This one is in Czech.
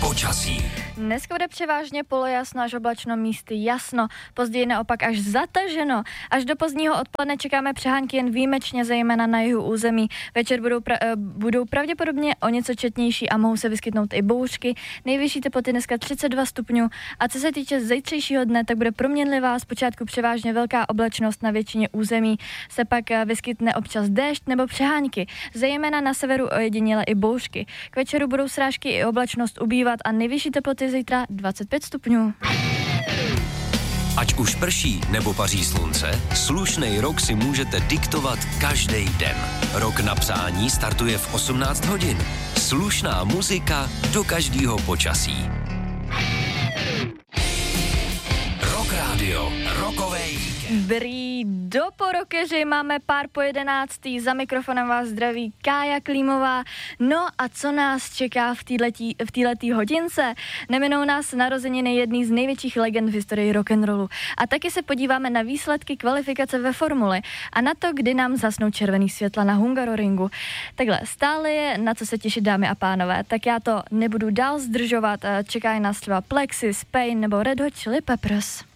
Počasí. Dneska bude převážně polojasno až oblačno, místy jasno, později naopak až zataženo. Až do pozdního odpoledne čekáme přehánky jen výjimečně, zejména na jihu území. Večer budou pravděpodobně o něco četnější a mohou se vyskytnout i bouřky. Nejvyšší teploty dneska 32 stupňů a co se týče zítřejšího dne, tak bude proměnlivá, zpočátku převážně velká oblačnost, na většině území se pak vyskytne občas déšť nebo přehánky, zejména na severu ojediněle i bouřky. K večeru budou srážky i oblačnost ubývat a nejvyšší teploty zítra 25 stupňů. Ať už prší nebo paří slunce, slušnej rok si můžete diktovat každý den. Rok na psání startuje v 18 hodin. Slušná muzika do každého počasí. Rock Radio, rokovej víkend. Brý do porokeři, máme pár po 11. Za mikrofonem vás zdraví Kája Klímová. No a co nás čeká v této hodince? Neminou nás narozeniny jedný z největších legend v historii rock'n'rollu. A taky se podíváme na výsledky kvalifikace ve formuli a na to, kdy nám zasnou červený světla na Hungaroringu. Takhle, stále je na co se těšit, dámy a pánové. Tak já to nebudu dál zdržovat. Čekají nás třeba Plexis, Pain nebo Red Hot Chili Peppers.